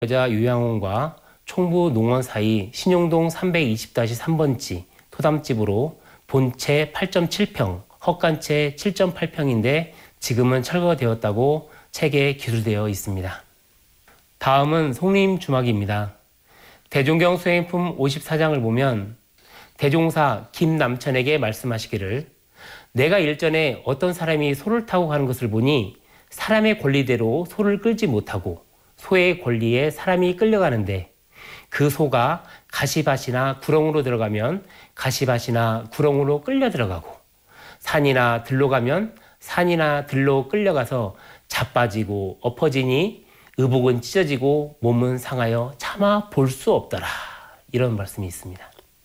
여자 요양원과 총부 농원 사이 신용동 320-3번지 토담집으로 본채 8.7평, 헛간채 7.8평인데 지금은 철거되었다고 책에 기술되어 있습니다. 다음은 송림주막입니다. 대종경 수행품 54장을 보면 대종사 김남천에게 말씀하시기를 내가 일전에 어떤 사람이 소를 타고 가는 것을 보니 사람의 권리대로 소를 끌지 못하고 소의 권리에 사람이 끌려가는데 그 소가 가시밭이나 구렁으로 들어가면 가시밭이나 구렁으로 끌려 들어가고 산이나 들로 가면 산이나 들로 끌려가서 자빠지고 엎어지니 의복은 찢어지고 몸은 상하여 차마 볼 수 없더라. 이런 말씀이 있습니다.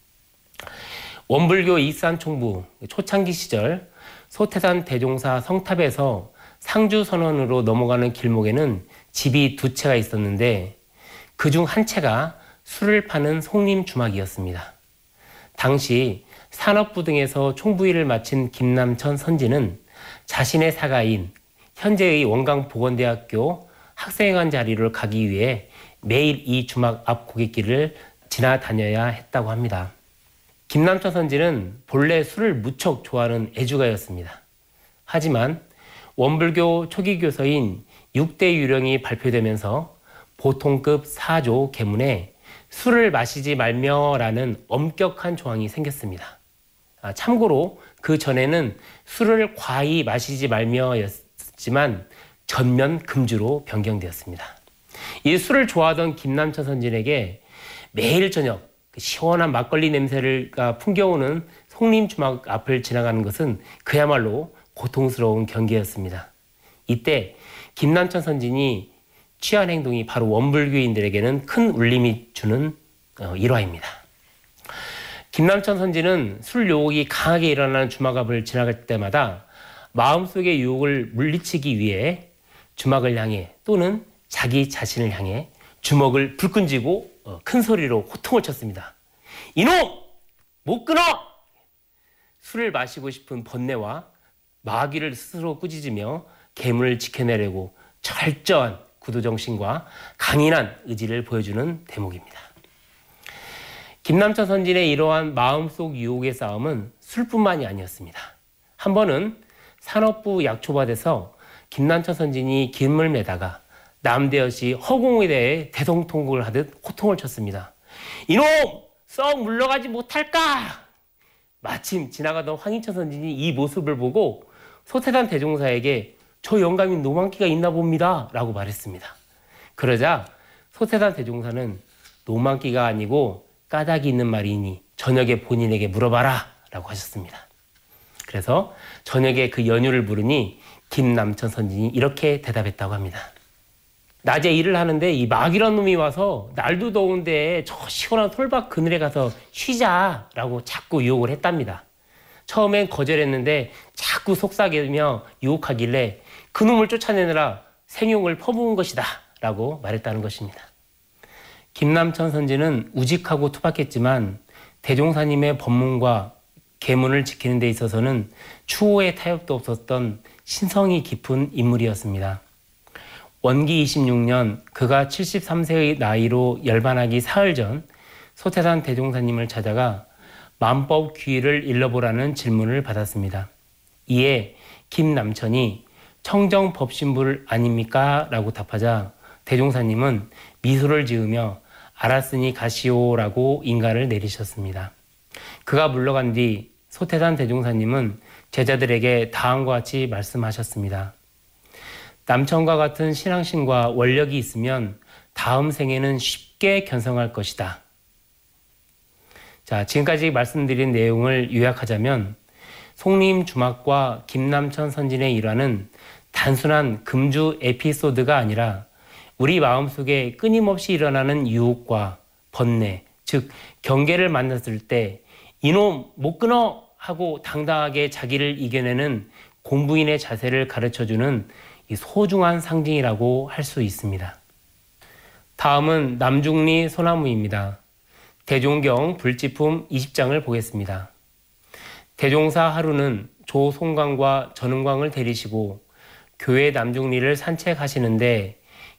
원불교 익산총부 초창기 시절 소태산 대종사 성탑에서 상주선원으로 넘어가는 길목에는 집이 두 채가 있었는데 그중 한 채가 술을 파는 송림주막이었습니다. 당시 산업부 등에서 총부일을 마친 김남천 선지는 자신의 사가인 현재의 원광보건대학교 학생회관 자리를 가기 위해 매일 이 주막 앞 고갯길을 지나다녀야 했다고 합니다. 김남천 선지는 본래 술을 무척 좋아하는 애주가였습니다. 하지만 원불교 초기 교서인 6대 유령이 발표되면서 보통급 4조 계문에 술을 마시지 말며라는 엄격한 조항이 생겼습니다. 참고로 그 전에는 술을 과히 마시지 말며였지만 전면 금주로 변경되었습니다. 이 술을 좋아하던 김남천 선진에게 매일 저녁 시원한 막걸리 냄새를 풍겨오는 송림주막 앞을 지나가는 것은 그야말로 고통스러운 경계였습니다. 이때 김남천 선진이 취한 행동이 바로 원불교인들에게는 큰 울림이 주는 일화입니다. 김남천 선지는 술 유혹이 강하게 일어나는 주막 앞을 지나갈 때마다 마음속의 유혹을 물리치기 위해 주막을 향해 또는 자기 자신을 향해 주먹을 불끈 쥐고 큰 소리로 호통을 쳤습니다. 이놈! 못 끊어! 술을 마시고 싶은 번뇌와 마귀를 스스로 꾸짖으며 계문을 지켜내려고 철저한 구두정신과 강인한 의지를 보여주는 대목입니다. 김남천 선진의 이러한 마음속 유혹의 싸움은 술뿐만이 아니었습니다. 한 번은 산업부 약초밭에서 김남천 선진이 김을 매다가 남대여시 허공에 대해 대성통곡을 하듯 호통을 쳤습니다. 이놈! 썩 물러가지 못할까? 마침 지나가던 황인천 선진이 이 모습을 보고 소태산 대종사에게 저 영감인 노망기가 있나 봅니다 라고 말했습니다. 그러자 소태산 대종사는 노망기가 아니고 까닭이 있는 말이니 저녁에 본인에게 물어봐라 라고 하셨습니다. 그래서 저녁에 그 연유를 물으니 김남천 선진이 이렇게 대답했다고 합니다. 낮에 일을 하는데 이 마귀란 놈이 와서 날도 더운데 저 시원한 솔밭 그늘에 가서 쉬자라고 자꾸 유혹을 했답니다. 처음엔 거절했는데 자꾸 속삭이며 유혹하길래 그놈을 쫓아내느라 생용을 퍼부은 것이다 라고 말했다는 것입니다. 김남천 선지는 우직하고 투박했지만 대종사님의 법문과 계문을 지키는 데 있어서는 추호의 타협도 없었던 신성이 깊은 인물이었습니다. 원기 26년 그가 73세의 나이로 열반하기 사흘 전 소태산 대종사님을 찾아가 만법 귀의를 일러보라는 질문을 받았습니다. 이에 김남천이 청정법신불 아닙니까? 라고 답하자 대종사님은 미소를 지으며 알았으니 가시오 라고 인가를 내리셨습니다. 그가 물러간 뒤 소태산 대종사님은 제자들에게 다음과 같이 말씀하셨습니다. 남천과 같은 신앙심과 원력이 있으면 다음 생에는 쉽게 견성할 것이다. 자, 지금까지 말씀드린 내용을 요약하자면 송림주막과 김남천 선진의 일화는 단순한 금주 에피소드가 아니라 우리 마음속에 끊임없이 일어나는 유혹과 번뇌, 즉 경계를 만났을 때 이놈 못 끊어 하고 당당하게 자기를 이겨내는 공부인의 자세를 가르쳐주는 이 소중한 상징이라고 할 수 있습니다. 다음은 남중리 소나무입니다. 대종경 불지품 20장을 보겠습니다. 대종사 하루는 조송광과 전은광을 데리시고 교회 남중리를 산책하시는데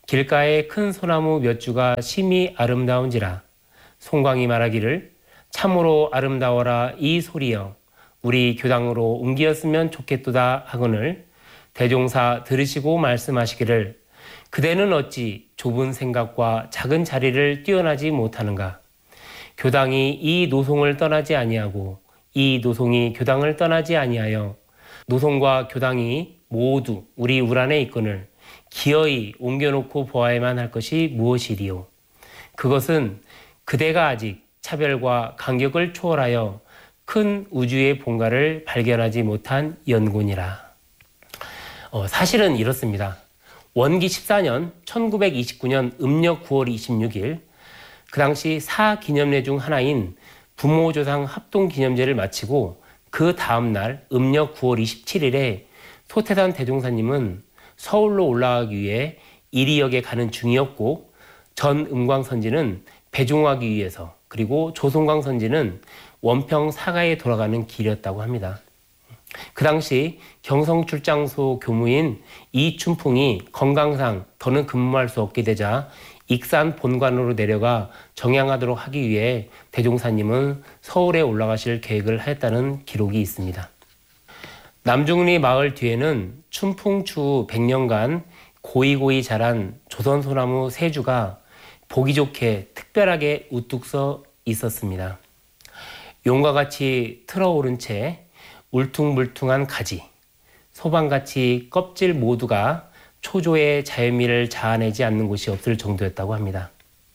길가에 큰 소나무 몇 주가 심히 아름다운지라. 송광이 말하기를 참으로 아름다워라 이 소리여 우리 교당으로 옮기었으면 좋겠도다 하거늘 대종사 들으시고 말씀하시기를 그대는 어찌 좁은 생각과 작은 자리를 뛰어나지 못하는가. 교당이 이 노송을 떠나지 아니하고 이 노송이 교당을 떠나지 아니하여 노송과 교당이 모두 우리 울 안에 있거늘 기어이 옮겨놓고 보아야만 할 것이 무엇이리요. 그것은 그대가 아직 차별과 간격을 초월하여 큰 우주의 본가를 발견하지 못한 연곤이라. 사실은 이렇습니다. 원기 14년 1929년 음력 9월 26일 그 당시 사기념례 중 하나인 부모조상 합동기념제를 마치고 그 다음날 음력 9월 27일에 소태산 대종사님은 서울로 올라가기 위해 이리역에 가는 중이었고 전 음광선지는 배종하기 위해서 그리고 조송광선지는 원평 사가에 돌아가는 길이었다고 합니다. 그 당시 경성출장소 교무인 이춘풍이 건강상 더는 근무할 수 없게 되자 익산 본관으로 내려가 정양하도록 하기 위해 대종사님은 서울에 올라가실 계획을 하였다는 기록이 있습니다. 남중리 마을 뒤에는 춘풍 추후 100년간 고이고이 자란 조선소나무 3주가 보기 좋게 특별하게 우뚝 서 있었습니다. 용과 같이 틀어오른 채 울퉁불퉁한 가지, 소방같이 껍질 모두가 초조의 자연미를 자아내지 않는 곳이 없을 정도였다고 합니다.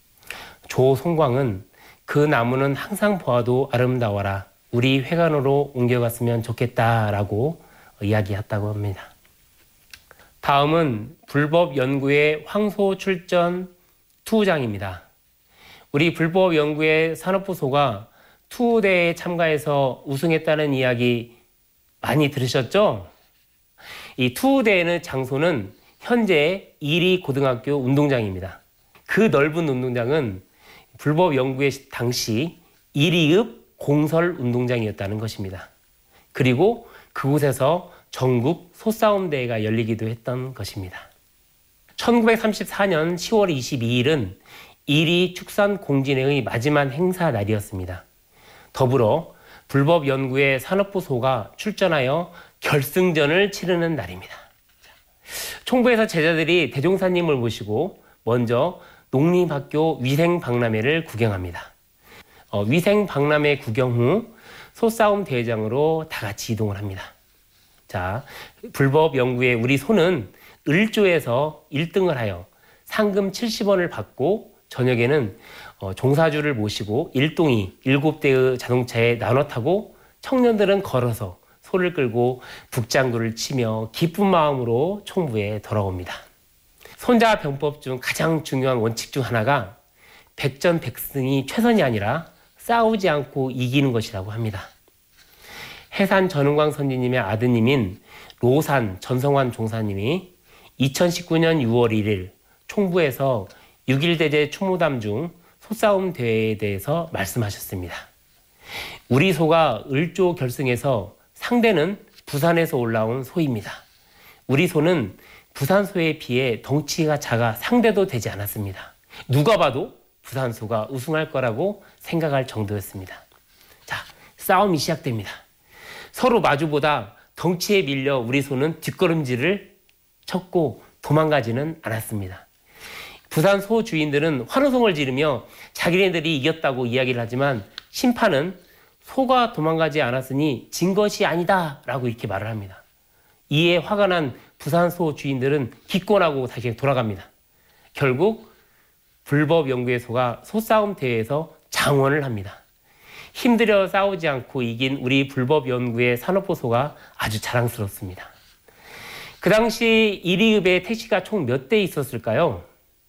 조송광은 그 나무는 항상 보아도 아름다워라. 우리 회관으로 옮겨갔으면 좋겠다라고 이야기했다고 합니다. 다음은 불법연구의 황소출전 투우장입니다. 우리 불법연구의 산업부소가 투우대회에 참가해서 우승했다는 이야기 많이 들으셨죠? 이 투우대회는 장소는 현재 이리 고등학교 운동장입니다. 그 넓은 운동장은 불법연구의 당시 이리읍 공설 운동장이었다는 것입니다. 그리고 그곳에서 전국 소싸움 대회가 열리기도 했던 것입니다. 1934년 10월 22일은 이리 축산공진회의 마지막 행사 날이었습니다. 더불어 불법연구의 산업부소가 출전하여 결승전을 치르는 날입니다. 총부에서 제자들이 대종사님을 모시고 먼저 농림학교 위생박람회를 구경합니다. 위생박람회 구경 후 소싸움 대회장으로 다 같이 이동을 합니다. 자, 불법연구의 우리 소는 을조에서 1등을 하여 상금 70원을 받고 저녁에는 종사주를 모시고 일동이 7대의 자동차에 나눠 타고 청년들은 걸어서 소를 끌고 북장구를 치며 기쁜 마음으로 총부에 돌아옵니다. 손자병법 중 가장 중요한 원칙 중 하나가 백전백승이 최선이 아니라 싸우지 않고 이기는 것이라고 합니다. 해산 전은광 선지님의 아드님인 로산 전성환 종사님이 2019년 6월 1일 총부에서 6.1대제 추모담 중 소싸움 대회에 대해서 말씀하셨습니다. 우리 소가 을조 결승에서 상대는 부산에서 올라온 소입니다. 우리 소는 부산 소에 비해 덩치가 작아 상대도 되지 않았습니다. 누가 봐도 부산 소가 우승할 거라고 생각할 정도였습니다. 자, 싸움이 시작됩니다. 서로 마주보다 덩치에 밀려 우리 소는 뒷걸음질을 쳤고 도망가지는 않았습니다. 부산 소 주인들은 환호성을 지르며 자기네들이 이겼다고 이야기를 하지만 심판은 소가 도망가지 않았으니 진 것이 아니다 라고 이렇게 말을 합니다. 이에 화가 난 부산 소 주인들은 기권하고 다시 돌아갑니다. 결국 불법연구의 소가 소싸움 대회에서 장원을 합니다. 힘들여 싸우지 않고 이긴 우리 불법연구의 산업보소가 아주 자랑스럽습니다. 그 당시 이리읍에 택시가 총 몇 대 있었을까요?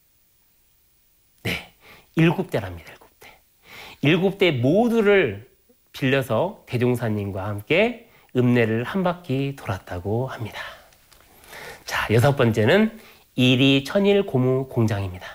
네, 7대랍니다. 7대. 7대 모두를 빌려서 대종사님과 함께 읍내를 한 바퀴 돌았다고 합니다. 자, 6번째는 이리 천일 고무 공장입니다.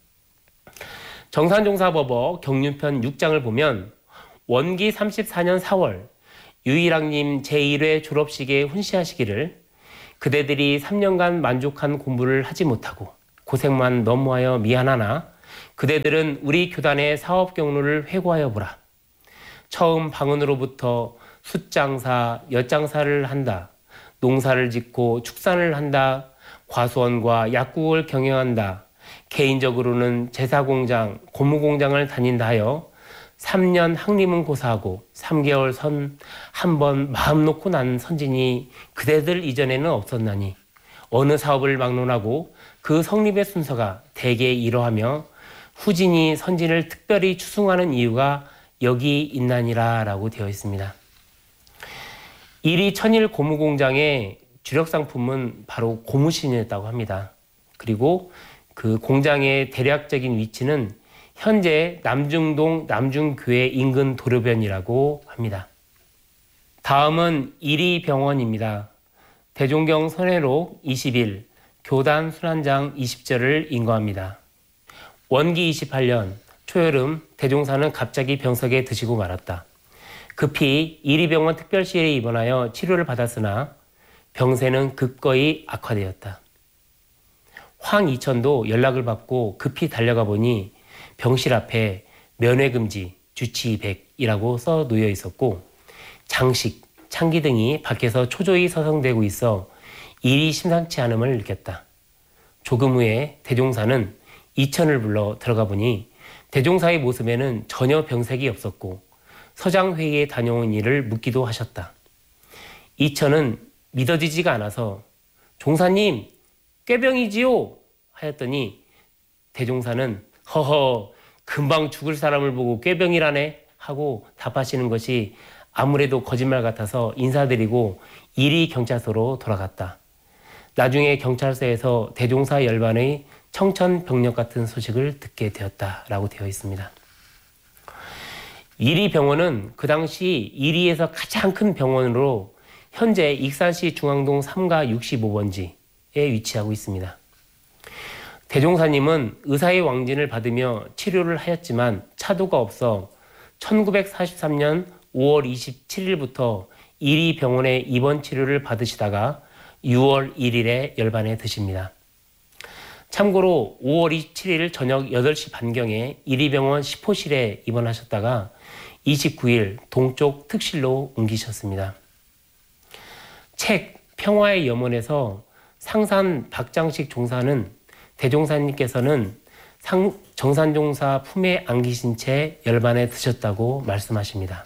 정산종사법어 경륜편 6장을 보면 원기 34년 4월 유일학님 제1회 졸업식에 훈시하시기를 그대들이 3년간 만족한 공부를 하지 못하고 고생만 너무하여 미안하나 그대들은 우리 교단의 사업 경로를 회고하여 보라. 처음 방언으로부터 숫장사, 엿장사를 한다. 농사를 짓고 축산을 한다. 과수원과 약국을 경영한다. 개인적으로는 제사공장, 고무공장을 다닌다 하여 3년 학림은 고사하고 3개월 선 한 번 마음 놓고 난 선진이 그대들 이전에는 없었나니 어느 사업을 막론하고 그 성립의 순서가 대개 이러하며 후진이 선진을 특별히 추승하는 이유가 여기 있나니라 라고 되어 있습니다. 이리 천일 고무공장의 주력 상품은 바로 고무신이었다고 합니다. 그리고 그 공장의 대략적인 위치는 현재 남중동 남중교회 인근 도로변이라고 합니다. 다음은 이리병원입니다. 대종경 선회록 20일, 교단 순환장 20절을 인거합니다. 원기 28년 초여름 대종사는 갑자기 병석에 드시고 말았다. 급히 이리병원 특별시에 입원하여 치료를 받았으나 병세는 극거히 악화되었다. 황이천도 연락을 받고 급히 달려가 보니 병실 앞에 면회금지, 주치 200이라고 써 놓여 있었고 장식, 창기 등이 밖에서 초조히 서성대고 있어 일이 심상치 않음을 느꼈다. 조금 후에 대종사는 이천을 불러 들어가 보니 대종사의 모습에는 전혀 병색이 없었고 서장회의에 다녀온 일을 묻기도 하셨다. 이천은 믿어지지가 않아서 종사님 꾀병이지요 하였더니 대종사는 허허 금방 죽을 사람을 보고 꾀병이라네 하고 답하시는 것이 아무래도 거짓말 같아서 인사드리고 이리 경찰서로 돌아갔다. 나중에 경찰서에서 대종사 열반의 청천벽력 같은 소식을 듣게 되었다라고 되어 있습니다. 이리병원은 그 당시 이리에서 가장 큰 병원으로 현재 익산시 중앙동 3가 65번지에 위치하고 있습니다. 대종사님은 의사의 왕진을 받으며 치료를 하였지만 차도가 없어 1943년 5월 27일부터 이리병원에 입원 치료를 받으시다가 6월 1일에 열반에 드십니다. 참고로 5월 27일 저녁 8시 반경에 이리병원 10호실에 입원하셨다가 29일 동쪽 특실로 옮기셨습니다. 책 평화의 염원에서 상산 박장식 종사는 대종사님께서는 정산종사 품에 안기신 채 열반에 드셨다고 말씀하십니다.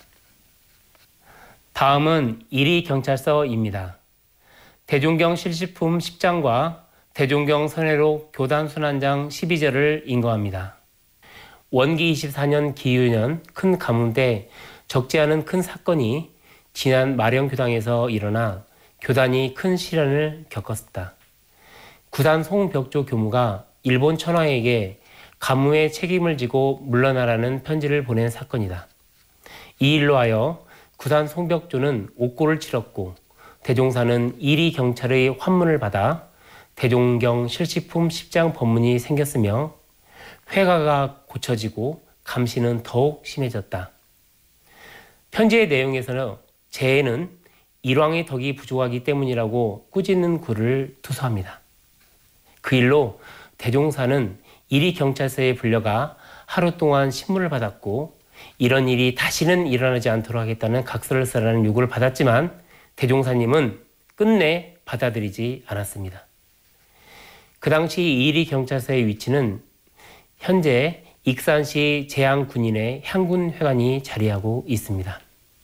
다음은 이리경찰서입니다. 대종경 실시품 10장과 대종경 선회록 교단 순환장 12절을 인거합니다. 원기 24년 기유년 큰 가뭄 때 적지 않은 큰 사건이 지난 마령교당에서 일어나 교단이 큰 시련을 겪었다. 구산 송벽조 교무가 일본 천황에게 가뭄의 책임을 지고 물러나라는 편지를 보낸 사건이다. 이 일로 하여 구산 송벽조는 옥고를 치렀고 대종사는 이리 경찰의 환문을 받아 대종경 실시품 10장 법문이 생겼으며 회가가 고쳐지고 감시는 더욱 심해졌다. 편지의 내용에서는 재해는 일왕의 덕이 부족하기 때문이라고 꾸짖는 글을 투서합니다. 그 일로 대종사는 이리 경찰서에 불려가 하루 동안 신문을 받았고 이런 일이 다시는 일어나지 않도록 하겠다는 각서를 쓰라는 요구를 받았지만 대종사님은 끝내 받아들이지 않았습니다. 그 당시 이리 경찰서의 위치는 현재 익산시 제양군인의 향군회관이 자리하고 있습니다.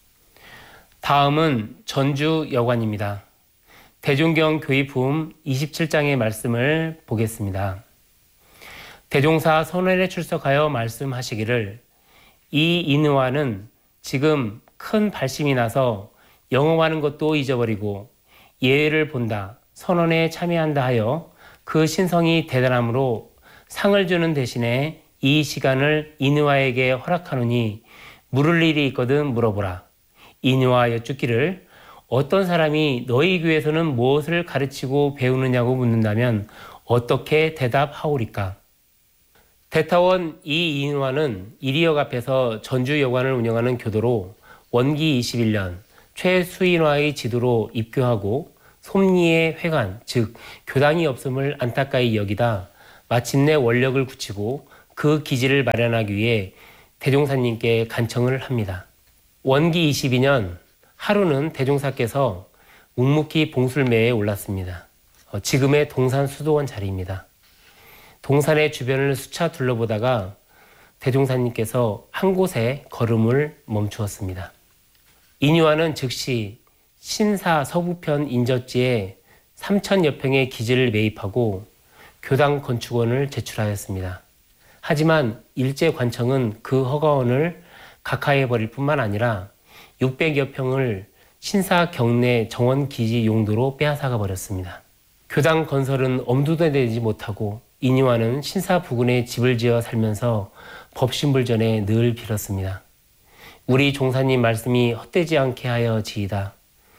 다음은 전주여관입니다. 대종경 교의품 27장의 말씀을 보겠습니다. 대종사 선원에 출석하여 말씀하시기를 이 인의와는 지금 큰 발심이 나서 영업하는 것도 잊어버리고 예외를 본다, 선언에 참여한다 하여 그 신성이 대단함으로 상을 주는 대신에 이 시간을 인의와에게 허락하노니 물을 일이 있거든 물어보라. 인의와 여쭙기를 어떤 사람이 너희 교회에서는 무엇을 가르치고 배우느냐고 묻는다면 어떻게 대답하오리까? 대타원 이인화는 이리역 앞에서 전주여관을 운영하는 교도로 원기 21년 최수인화의 지도로 입교하고 솜리의 회관, 즉 교당이 없음을 안타까이 여기다 마침내 원력을 굳히고 그 기지를 마련하기 위해 대종사님께 간청을 합니다. 원기 22년 하루는 대종사께서 묵묵히 봉술매에 올랐습니다. 지금의 동산 수도원 자리입니다. 동산의 주변을 수차 둘러보다가 대종사님께서 한 곳에 걸음을 멈추었습니다. 인유하는 즉시 신사 서부편 인접지에 3,000여 평의 기지를 매입하고 교당 건축원을 제출하였습니다. 하지만 일제관청은 그 허가원을 각하해버릴 뿐만 아니라 600여 평을 신사 경내 정원기지 용도로 빼앗아가 버렸습니다. 교당 건설은 엄두도 내지 못하고 인유하는 신사 부근에 집을 지어 살면서 법신불전에 늘 빌었습니다. 우리 종사님 말씀이 헛되지 않게 하여 지이다.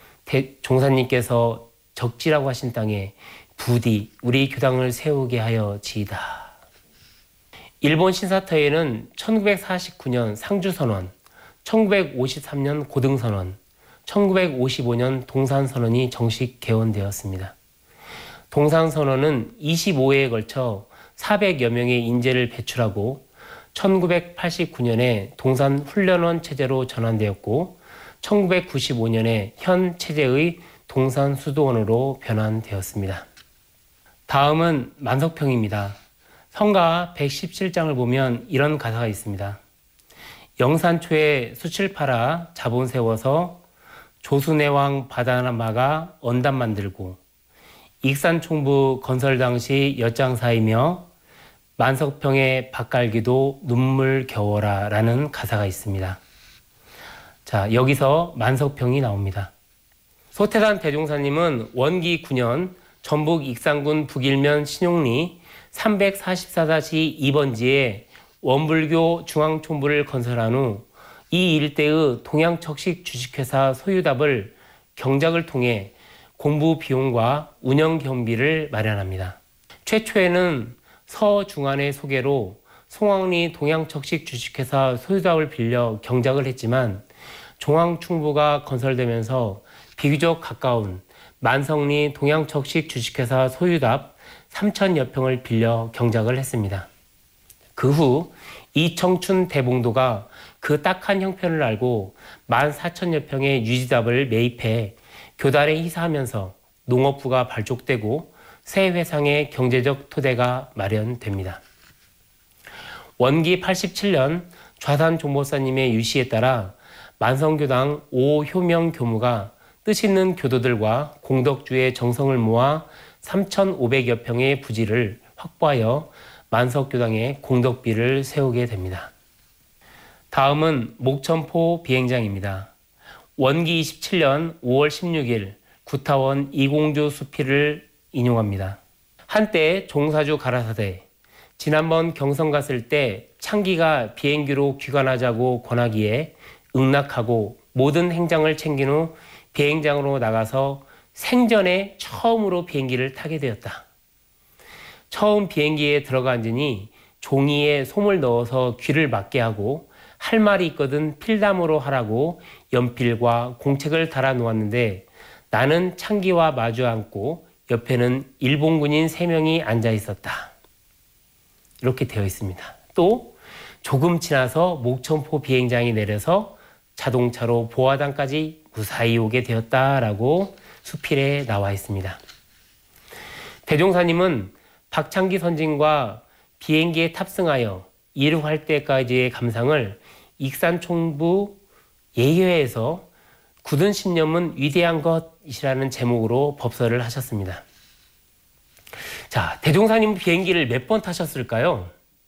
종사님께서 적지라고 하신 땅에 부디 우리 교당을 세우게 하여 지이다. 일본 신사터에는 1949년 상주선언, 1953년 고등선언, 1955년 동산선언이 정식 개원되었습니다. 동산선언은 25회에 걸쳐 400여 명의 인재를 배출하고 1989년에 동산훈련원 체제로 전환되었고 1995년에 현 체제의 동산수도원으로 변환되었습니다. 다음은 만석평입니다. 성가 117장을 보면 이런 가사가 있습니다. 영산초에 숯을 팔아 자본 세워서 조순해왕 바다마가 언담 만들고 익산총부 건설 당시 엿장사이며 만석평의 밭갈기도 눈물 겨워라 라는 가사가 있습니다. 자, 여기서 만석평이 나옵니다. 소태산 대종사님은 원기 9년 전북 익산군 북일면 신용리 344-2번지에 원불교 중앙총부를 건설한 후 이 일대의 동양척식 주식회사 소유답을 경작을 통해 공부 비용과 운영 경비를 마련합니다. 최초에는 서중안의 소개로 송황리 동양척식 주식회사 소유답을 빌려 경작을 했지만 중앙총부가 건설되면서 비교적 가까운 만성리 동양척식 주식회사 소유답 3,000여 평을 빌려 경작을 했습니다. 그 후 이청춘 대봉도가 그 딱한 형편을 알고 14,000여 평의 유지답을 매입해 교단에 희사하면서 농업부가 발족되고 새 회상의 경제적 토대가 마련됩니다. 원기 87년 좌산 종보사님의 유시에 따라 만성교당 오효명 교무가 뜻있는 교도들과 공덕주의 정성을 모아 3,500여 평의 부지를 확보하여 만석교당에 공덕비를 세우게 됩니다. 다음은 목천포 비행장입니다. 원기 27년 5월 16일 구타원 이공주 수필을 인용합니다. 한때 종사주 가라사대, 지난번 경성 갔을 때 창기가 비행기로 귀관하자고 권하기에 응낙하고 모든 행장을 챙긴 후 비행장으로 나가서 생전에 처음으로 비행기를 타게 되었다. 처음 비행기에 들어가 앉으니 종이에 솜을 넣어서 귀를 막게 하고 할 말이 있거든 필담으로 하라고 연필과 공책을 달아 놓았는데 나는 창기와 마주 앉고 옆에는 일본군인 3명이 앉아 있었다. 이렇게 되어 있습니다. 또 조금 지나서 목천포 비행장이 내려서 자동차로 보화당까지 무사히 오게 되었다라고 수필에 나와 있습니다. 대종사님은 박창기 선진과 비행기에 탑승하여 이륙할 때까지의 감상을 익산총부 예회에서 굳은 신념은 위대한 것이라는 제목으로 법설을 하셨습니다. 자, 대종사님 비행기를 몇 번 타셨을까요?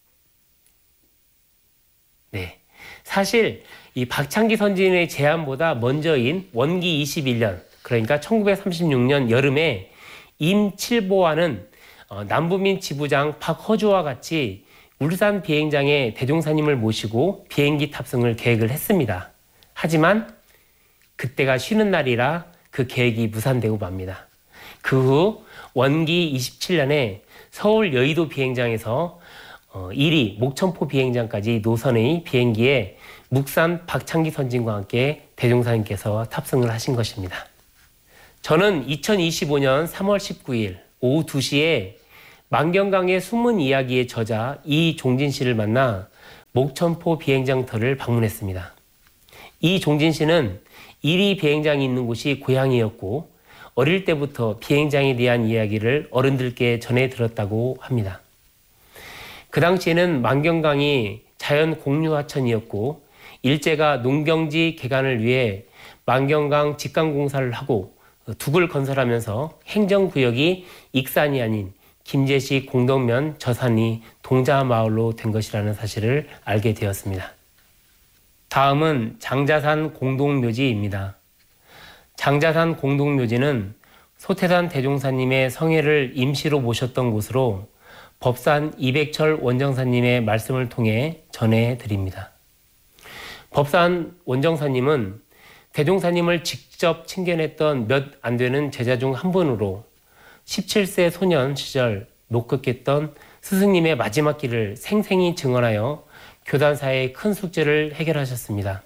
네, 사실 이 박창기 선진의 제안보다 먼저인 원기 21년, 그러니까 1936년 여름에 임칠보와는 남부민 지부장 박허주와 같이 울산 비행장에 대종사님을 모시고 비행기 탑승을 계획을 했습니다. 하지만 그때가 쉬는 날이라 그 계획이 무산되고 맙니다. 그 후 원기 27년에 서울 여의도 비행장에서 1위 목천포 비행장까지 노선의 비행기에 묵산 박창기 선진과 함께 대종사님께서 탑승을 하신 것입니다. 저는 2025년 3월 19일 오후 2시에 만경강의 숨은 이야기의 저자 이종진 씨를 만나 목천포 비행장터를 방문했습니다. 이종진 씨는 이리 비행장이 있는 곳이 고향이었고 어릴 때부터 비행장에 대한 이야기를 어른들께 전해 들었다고 합니다. 그 당시에는 만경강이 자연 공유하천이었고 일제가 농경지 개간을 위해 만경강 직강공사를 하고 둑을 건설하면서 행정구역이 익산이 아닌 김제시 공덕면 저산이 동자마을로 된 것이라는 사실을 알게 되었습니다. 다음은 장자산 공동묘지입니다. 장자산 공동묘지는 소태산 대종사님의 성회를 임시로 모셨던 곳으로 법산 이백철 원정사님의 말씀을 통해 전해드립니다. 법산 원정사님은 대종사님을 직접 친견했던 몇 안 되는 제자 중 한 분으로 17세 소년 시절 목격했던 스승님의 마지막 길을 생생히 증언하여 교단사의 큰 숙제를 해결하셨습니다.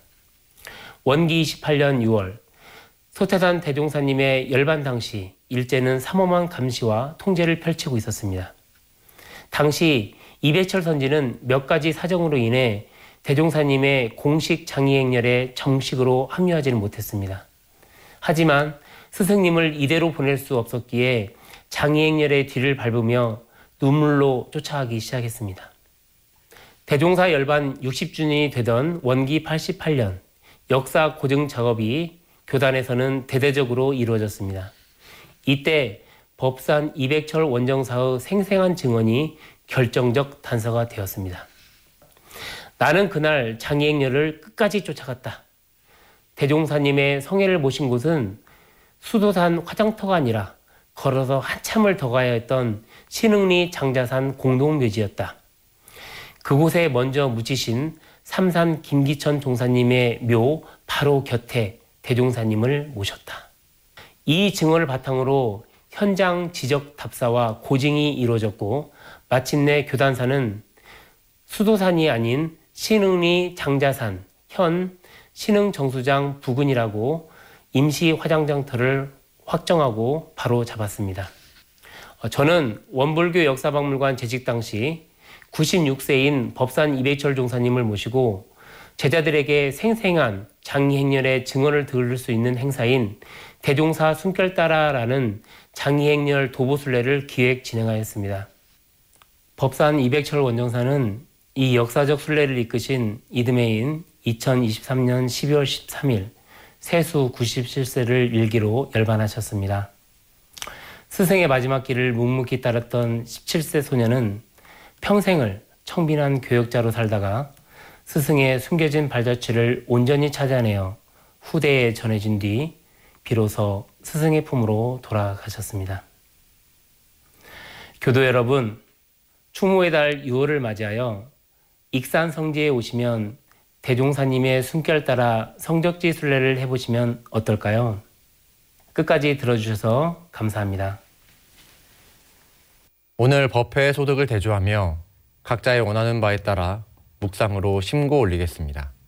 원기 28년 6월 소태산 대종사님의 열반 당시 일제는 삼엄한 감시와 통제를 펼치고 있었습니다. 당시 이백철 선지는 몇 가지 사정으로 인해 대종사님의 공식 장의행렬에 정식으로 합류하지는 못했습니다. 하지만 스승님을 이대로 보낼 수 없었기에 장의행렬의 뒤를 밟으며 눈물로 쫓아가기 시작했습니다. 대종사 열반 60주년이 되던 원기 88년 역사 고증 작업이 교단에서는 대대적으로 이루어졌습니다. 이때 법산 이백철 원정사의 생생한 증언이 결정적 단서가 되었습니다. 나는 그날 장의행렬을 끝까지 쫓아갔다. 대종사님의 성회를 모신 곳은 수도산 화장터가 아니라 걸어서 한참을 더 가야 했던 신흥리 장자산 공동묘지였다. 그곳에 먼저 묻히신 삼산 김기천 종사님의 묘 바로 곁에 대종사님을 모셨다. 이 증언을 바탕으로 현장 지적 답사와 고증이 이루어졌고 마침내 교단사는 수도산이 아닌 신흥리 장자산, 현 신흥정수장 부근이라고 임시 화장장터를 확정하고 바로 잡았습니다. 저는 원불교 역사박물관 재직 당시 96세인 법산 이백철 종사님을 모시고 제자들에게 생생한 장의행렬의 증언을 들을 수 있는 행사인 대종사 숨결따라라는 장의행렬 도보순례를 기획 진행하였습니다. 법산 이백철 원정사는 이 역사적 순례를 이끄신 이듬해인 2023년 12월 13일 세수 97세를 일기로 열반하셨습니다. 스승의 마지막 길을 묵묵히 따랐던 17세 소년은 평생을 청빈한 교역자로 살다가 스승의 숨겨진 발자취를 온전히 찾아내어 후대에 전해진 뒤 비로소 스승의 품으로 돌아가셨습니다. 교도 여러분, 추모의 달 6월을 맞이하여 익산 성지에 오시면 대종사님의 숨결 따라 성적지 순례를 해보시면 어떨까요? 끝까지 들어주셔서 감사합니다. 오늘 법회의 소득을 대조하며 각자의 원하는 바에 따라 묵상으로 심고 올리겠습니다.